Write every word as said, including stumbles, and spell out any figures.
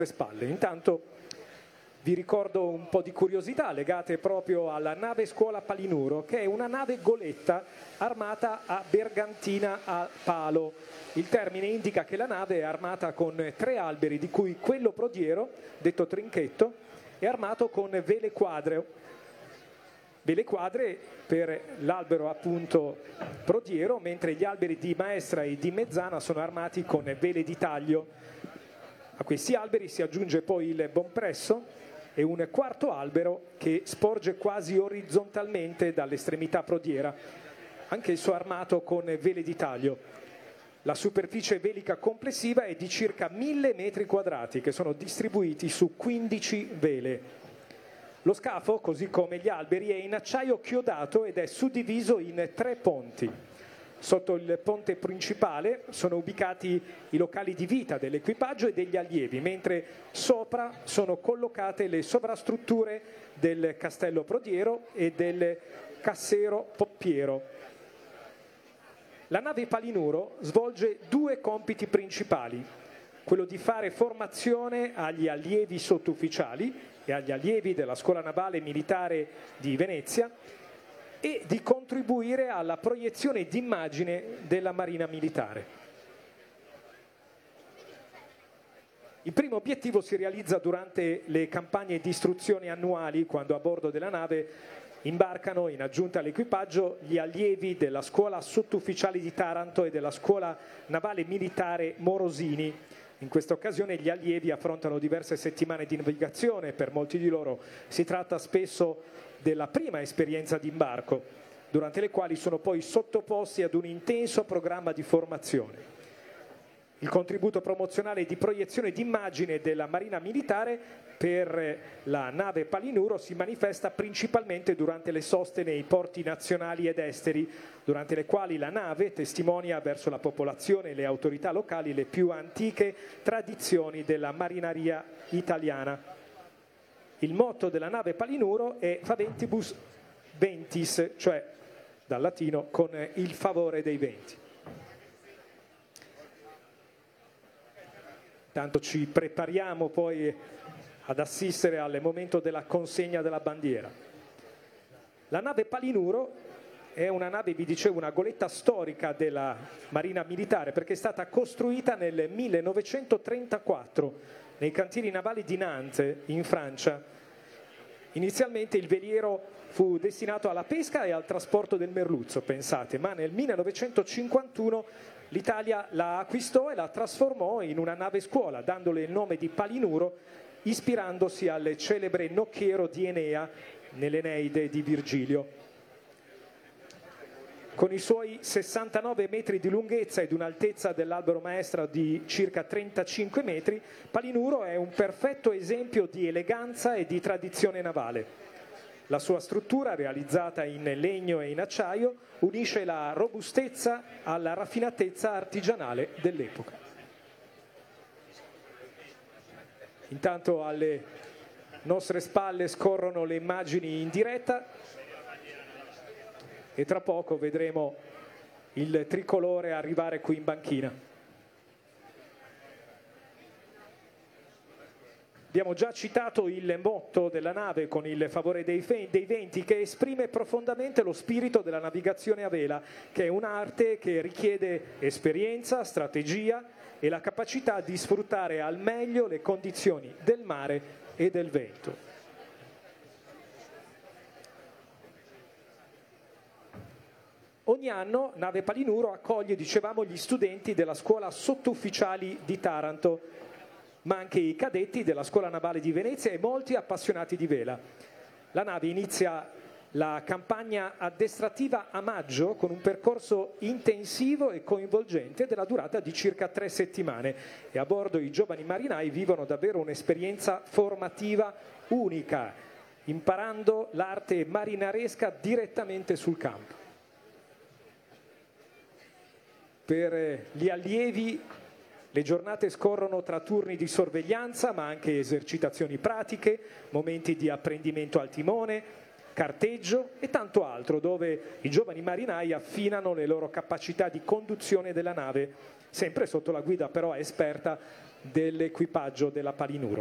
spalle. Intanto vi ricordo un po' di curiosità legate proprio alla nave Scuola Palinuro, che è una nave goletta armata a bergantina a palo. Il termine indica che la nave è armata con tre alberi, di cui quello prodiero, detto trinchetto, è armato con vele quadre. Vele quadre per l'albero appunto prodiero, mentre gli alberi di maestra e di mezzana sono armati con vele di taglio. A questi alberi si aggiunge poi il bompresso e un quarto albero che sporge quasi orizzontalmente dall'estremità prodiera, anch'esso armato con vele di taglio. La superficie velica complessiva è di circa mille metri quadrati, che sono distribuiti su quindici vele. Lo scafo, così come gli alberi, è in acciaio chiodato ed è suddiviso in tre ponti. Sotto il ponte principale sono ubicati i locali di vita dell'equipaggio e degli allievi, mentre sopra sono collocate le sovrastrutture del castello prodiero e del cassero poppiero. La nave Palinuro svolge due compiti principali: quello di fare formazione agli allievi sottufficiali e agli allievi della Scuola Navale Militare di Venezia e di contribuire alla proiezione d'immagine della Marina Militare. Il primo obiettivo si realizza durante le campagne di istruzione annuali, quando a bordo della nave imbarcano, in aggiunta all'equipaggio, gli allievi della Scuola Sottufficiali di Taranto e della Scuola Navale Militare Morosini. In questa occasione gli allievi affrontano diverse settimane di navigazione. Per molti di loro si tratta spesso della prima esperienza di imbarco, durante le quali sono poi sottoposti ad un intenso programma di formazione. Il contributo promozionale di proiezione d'immagine della Marina Militare per la nave Palinuro si manifesta principalmente durante le soste nei porti nazionali ed esteri, durante le quali la nave testimonia verso la popolazione e le autorità locali le più antiche tradizioni della marineria italiana. Il motto della nave Palinuro è Faventibus Ventis, cioè dal latino con il favore dei venti. Tanto ci prepariamo poi ad assistere al momento della consegna della bandiera. La nave Palinuro è una nave, vi dicevo, una goletta storica della Marina Militare, perché è stata costruita nel millenovecentotrentaquattro nei cantieri navali di Nantes, in Francia. Inizialmente il veliero fu destinato alla pesca e al trasporto del merluzzo, pensate, ma nel millenovecentocinquantuno l'Italia la acquistò e la trasformò in una nave scuola, dandole il nome di Palinuro, ispirandosi al celebre nocchiero di Enea nell'Eneide di Virgilio. Con i suoi sessantanove metri di lunghezza ed un'altezza dell'albero maestra di circa trentacinque metri, Palinuro è un perfetto esempio di eleganza e di tradizione navale. La sua struttura, realizzata in legno e in acciaio, unisce la robustezza alla raffinatezza artigianale dell'epoca. Intanto alle nostre spalle scorrono le immagini in diretta e tra poco vedremo il tricolore arrivare qui in banchina. Abbiamo già citato il motto della nave con il favore dei venti, che esprime profondamente lo spirito della navigazione a vela, che è un'arte che richiede esperienza, strategia e la capacità di sfruttare al meglio le condizioni del mare e del vento. Ogni anno Nave Palinuro accoglie, dicevamo, gli studenti della Scuola Sottufficiali di Taranto, ma anche i cadetti della Scuola Navale di Venezia e molti appassionati di vela. La nave inizia la campagna addestrativa a maggio con un percorso intensivo e coinvolgente della durata di circa tre settimane e a bordo i giovani marinai vivono davvero un'esperienza formativa unica, imparando l'arte marinaresca direttamente sul campo. Per gli allievi le giornate scorrono tra turni di sorveglianza, ma anche esercitazioni pratiche, momenti di apprendimento al timone, carteggio e tanto altro, dove i giovani marinai affinano le loro capacità di conduzione della nave, sempre sotto la guida però esperta dell'equipaggio della Palinuro.